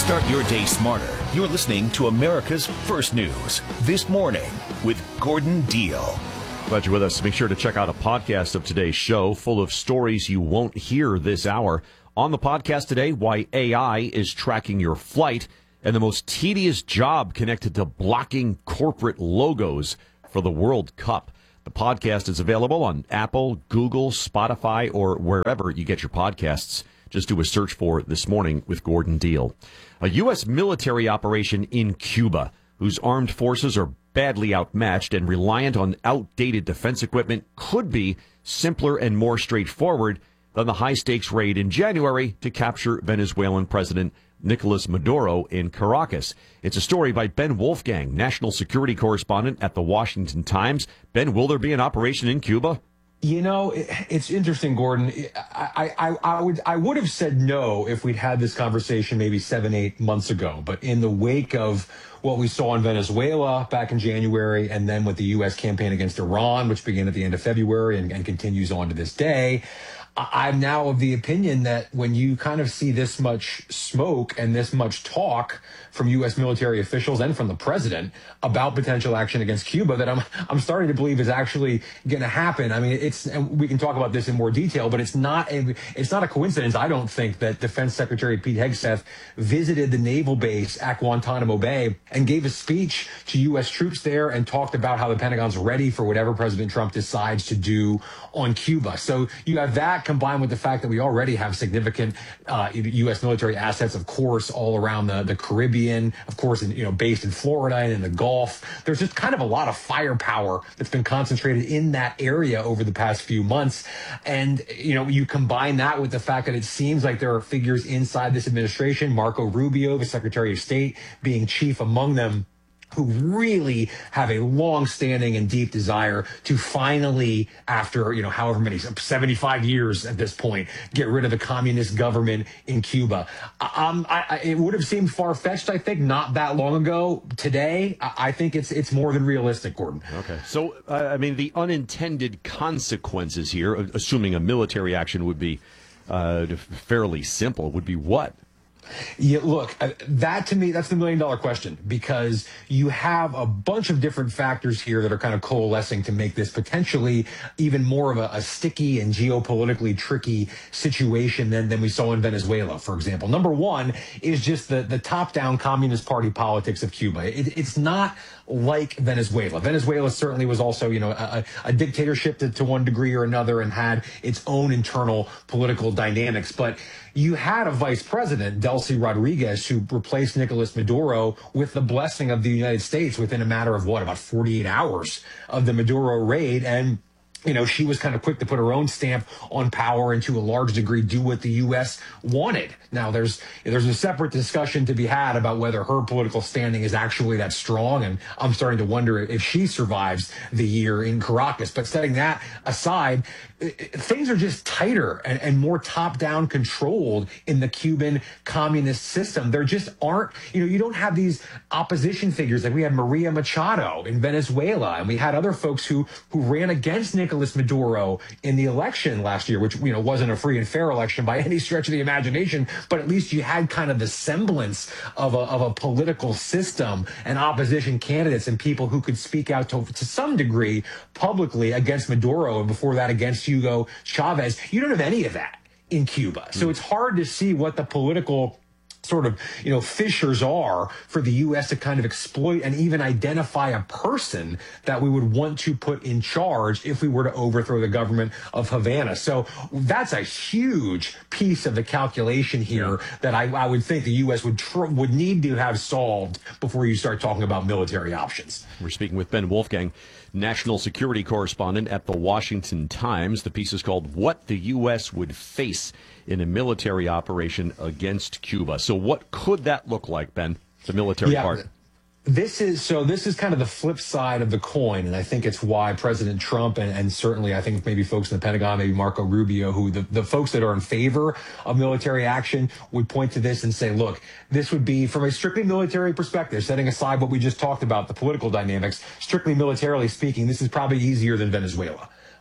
Start your day smarter. You're listening to America's First News This Morning with Gordon Deal. Glad you're with us. Make sure to check out a podcast of today's show full of stories you won't hear this hour. On the podcast today, why AI is tracking your flight and the most tedious job connected to blocking corporate logos for the World Cup. The podcast is available on Apple, Google, Spotify, or wherever you get your podcasts. Just do a search for This Morning with Gordon Deal. A U.S. military operation in Cuba, whose armed forces are badly outmatched and reliant on outdated defense equipment, could be simpler and more straightforward than the high-stakes raid in January to capture Venezuelan President Nicolas Maduro in Caracas. It's a story by Ben Wolfgang, national security correspondent at The Washington Times. Ben, will there be an operation in Cuba? You know, it's interesting, Gordon. I would have said no if we'd had this conversation maybe 7-8 months ago. But in the wake of what we saw in Venezuela back in January, and then with the U.S. campaign against Iran, which began at the end of February and continues on to this day, I'm now of the opinion that when you kind of see this much smoke and this much talk from U.S. military officials and from the president about potential action against Cuba, that I'm starting to believe is actually going to happen. I mean, and we can talk about this in more detail, but it's not a coincidence, I don't think, that Defense Secretary Pete Hegseth visited the naval base at Guantanamo Bay and gave a speech to U.S. troops there and talked about how the Pentagon's ready for whatever President Trump decides to do on Cuba. So you have that combined with the fact that we already have significant U.S. military assets, of course, all around the Caribbean, of course, based in Florida and in the Gulf. There's just kind of a lot of firepower that's been concentrated in that area over the past few months. And, you combine that with the fact that it seems like there are figures inside this administration, Marco Rubio, the Secretary of State, being chief among them, who really have a long-standing and deep desire to finally, after, however many, 75 years at this point, get rid of the communist government in Cuba. It would have seemed far-fetched, I think, not that long ago. Today, I think it's more than realistic, Gordon. Okay. So, the unintended consequences here, assuming a military action would be fairly simple, would be what? Yeah, look, that to me, that's the million-dollar question, because you have a bunch of different factors here that are kind of coalescing to make this potentially even more of a sticky and geopolitically tricky situation than we saw in Venezuela, for example. Number one is just the top-down Communist Party politics of Cuba. It's not like Venezuela. Venezuela certainly was also, a dictatorship to one degree or another and had its own internal political dynamics. But you had a vice president, Delcy Rodriguez, who replaced Nicolas Maduro with the blessing of the United States within a matter of, about 48 hours of the Maduro raid. And she was kind of quick to put her own stamp on power and to a large degree do what the U.S. wanted. Now, there's a separate discussion to be had about whether her political standing is actually that strong, and I'm starting to wonder if she survives the year in Caracas. But setting that aside, things are just tighter and more top-down controlled in the Cuban communist system. There just aren't, you don't have these opposition figures. Like we had Maria Machado in Venezuela, and we had other folks who ran against Nicolas Maduro in the election last year, which, wasn't a free and fair election by any stretch of the imagination, but at least you had kind of the semblance of a political system and opposition candidates and people who could speak out to some degree publicly against Maduro, and before that against Hugo Chavez. You don't have any of that in Cuba. So it's hard to see what the political sort of, fissures are for the U.S. to kind of exploit and even identify a person that we would want to put in charge if we were to overthrow the government of Havana. So that's a huge piece of the calculation here that I would think the U.S. would need to have solved before you start talking about military options. We're speaking with Ben Wolfgang, national security correspondent at The Washington Times. The piece is called What the U.S. Would Face in a Military Operation Against Cuba. So what could that look like, Ben, the military part? This is kind of the flip side of the coin, and I think it's why President Trump and certainly I think maybe folks in the Pentagon, maybe Marco Rubio, who the folks that are in favor of military action would point to this and say, look, this would be, from a strictly military perspective, setting aside what we just talked about, the political dynamics, strictly militarily speaking, this is probably easier than Venezuela.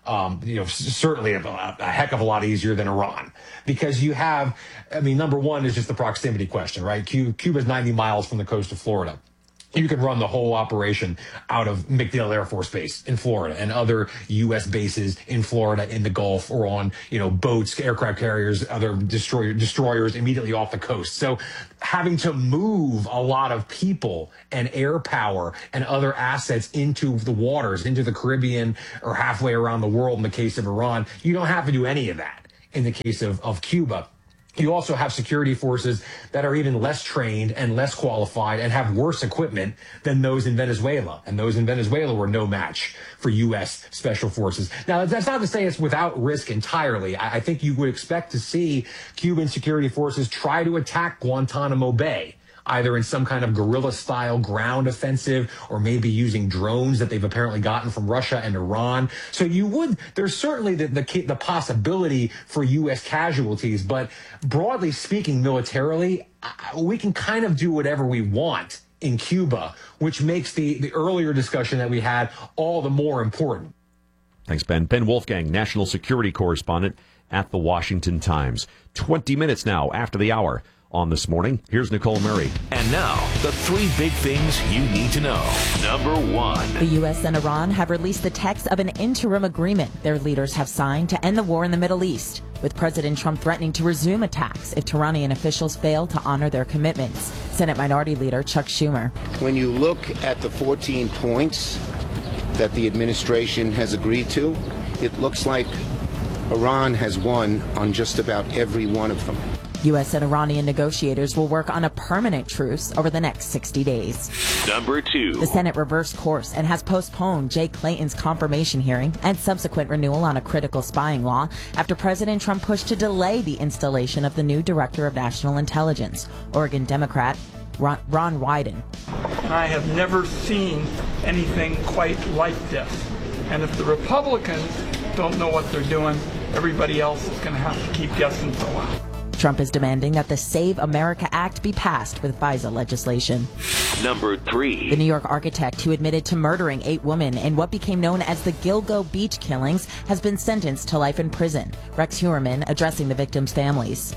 certainly a heck of a lot easier than Iran, because you have, number one is just the proximity question, right? Cuba's 90 miles from the coast of Florida. You can run the whole operation out of McDill Air Force Base in Florida and other U.S. bases in Florida, in the Gulf, or on, boats, aircraft carriers, other destroyers immediately off the coast. So having to move a lot of people and air power and other assets into the waters, into the Caribbean, or halfway around the world in the case of Iran, you don't have to do any of that in the case of Cuba. You also have security forces that are even less trained and less qualified and have worse equipment than those in Venezuela. And those in Venezuela were no match for U.S. special forces. Now, that's not to say it's without risk entirely. I think you would expect to see Cuban security forces try to attack Guantanamo Bay, either in some kind of guerrilla-style ground offensive, or maybe using drones that they've apparently gotten from Russia and Iran. So there's certainly the possibility for U.S. casualties, but broadly speaking, militarily, we can kind of do whatever we want in Cuba, which makes the earlier discussion that we had all the more important. Thanks, Ben. Ben Wolfgang, national security correspondent at the Washington Times. 20 minutes now after the hour. On This Morning, here's Nicole Murray. And now, the three big things you need to know. Number one. The U.S. and Iran have released the text of an interim agreement their leaders have signed to end the war in the Middle East, with President Trump threatening to resume attacks if Iranian officials fail to honor their commitments. Senate Minority Leader Chuck Schumer. When you look at the 14 points that the administration has agreed to, it looks like Iran has won on just about every one of them. U.S. and Iranian negotiators will work on a permanent truce over the next 60 days. Number two. The Senate reversed course and has postponed Jay Clayton's confirmation hearing and subsequent renewal on a critical spying law after President Trump pushed to delay the installation of the new Director of National Intelligence, Oregon Democrat Ron Wyden. I have never seen anything quite like this. And if the Republicans don't know what they're doing, everybody else is going to have to keep guessing for a while. Trump is demanding that the Save America Act be passed with FISA legislation. Number three. The New York architect who admitted to murdering 8 women in what became known as the Gilgo Beach killings has been sentenced to life in prison. Rex Heuermann addressing the victims' families.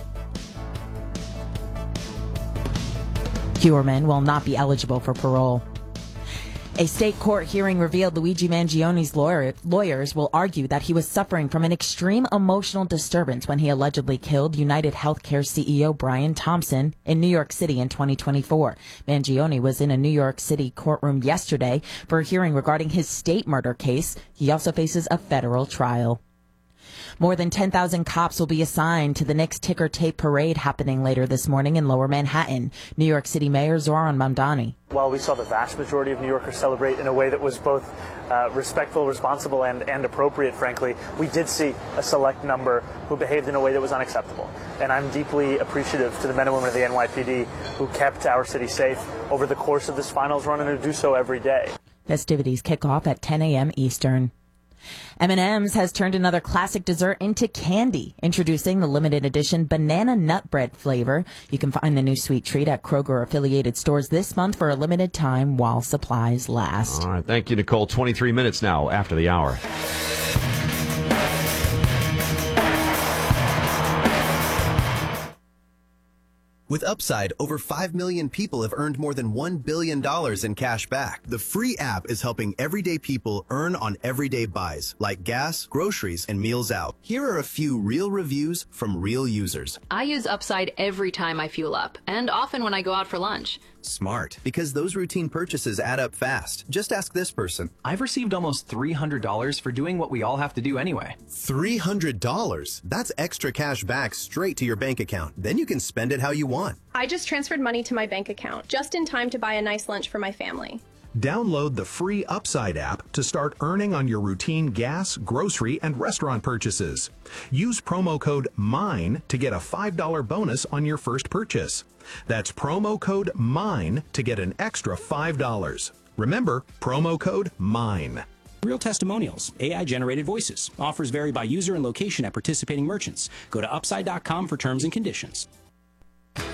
Heuermann will not be eligible for parole. A state court hearing revealed Luigi Mangioni's lawyers will argue that he was suffering from an extreme emotional disturbance when he allegedly killed United Healthcare CEO Brian Thompson in New York City in 2024. Mangioni was in a New York City courtroom yesterday for a hearing regarding his state murder case. He also faces a federal trial. More than 10,000 cops will be assigned to the Knicks ticker tape parade happening later this morning in Lower Manhattan. New York City Mayor Zohran Mamdani. While we saw the vast majority of New Yorkers celebrate in a way that was both respectful, responsible, and appropriate, frankly, we did see a select number who behaved in a way that was unacceptable. And I'm deeply appreciative to the men and women of the NYPD who kept our city safe over the course of this finals run and who do so every day. Festivities kick off at 10 a.m. Eastern. M&M's has turned another classic dessert into candy, introducing the limited edition banana nut bread flavor. You can find the new sweet treat at Kroger affiliated stores this month for a limited time while supplies last. All right. Thank you, Nicole. 23 minutes now after the hour. With Upside, over 5 million people have earned more than $1 billion in cash back. The free app is helping everyday people earn on everyday buys, like gas, groceries, and meals out. Here are a few real reviews from real users. I use Upside every time I fuel up, and often when I go out for lunch. Smart, because those routine purchases add up fast. Just ask this person. I've received almost $300 for doing what we all have to do anyway. $300? That's extra cash back straight to your bank account. Then you can spend it how you want. I just transferred money to my bank account, just in time to buy a nice lunch for my family. Download the free Upside app to start earning on your routine gas, grocery, and restaurant purchases. Use promo code MINE to get a $5 bonus on your first purchase. That's promo code MINE to get an extra $5. Remember, promo code MINE. Real testimonials, AI-generated voices. Offers vary by user and location at participating merchants. Go to Upside.com for terms and conditions.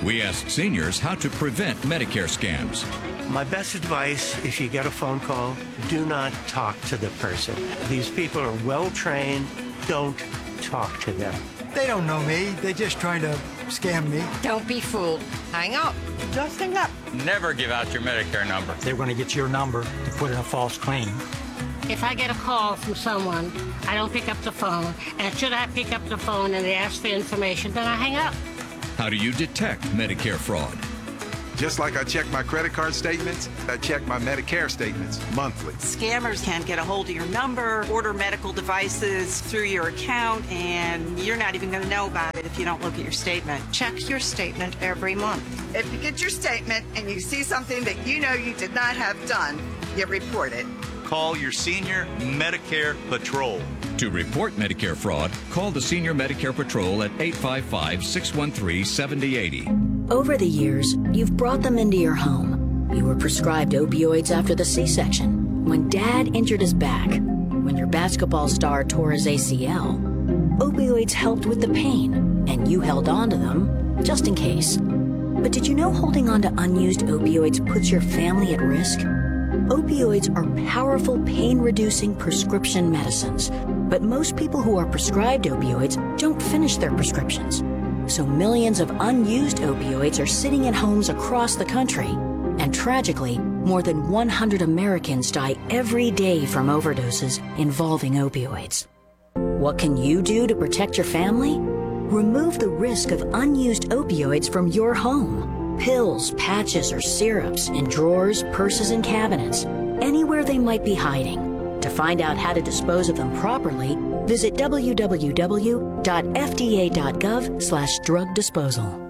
We ask seniors how to prevent Medicare scams. My best advice, if you get a phone call, do not talk to the person. These people are well trained. Don't talk to them. They don't know me. They're just trying to scam me. Don't be fooled. Hang up. Just hang up. Never give out your Medicare number. They're going to get your number to put in a false claim. If I get a call from someone, I don't pick up the phone. And should I pick up the phone and they ask for information, then I hang up. How do you detect Medicare fraud? Just like I check my credit card statements, I check my Medicare statements monthly. Scammers can get a hold of your number, order medical devices through your account, and you're not even going to know about it if you don't look at your statement. Check your statement every month. If you get your statement and you see something that you know you did not have done, you report it. Call your Senior Medicare Patrol. To report Medicare fraud, call the Senior Medicare Patrol at 855-613-7080. Over the years, you've brought them into your home. You were prescribed opioids after the C-section, when Dad injured his back, when your basketball star tore his ACL. Opioids helped with the pain, and you held on to them just in case. But did you know holding on to unused opioids puts your family at risk? Opioids are powerful pain-reducing prescription medicines, but most people who are prescribed opioids don't finish their prescriptions. So millions of unused opioids are sitting in homes across the country, and tragically, more than 100 Americans die every day from overdoses involving opioids. What can you do to protect your family? Remove the risk of unused opioids from your home. Pills, patches, or syrups in drawers, purses, and cabinets, anywhere they might be hiding. To find out how to dispose of them properly, visit www.fda.gov/drug disposal.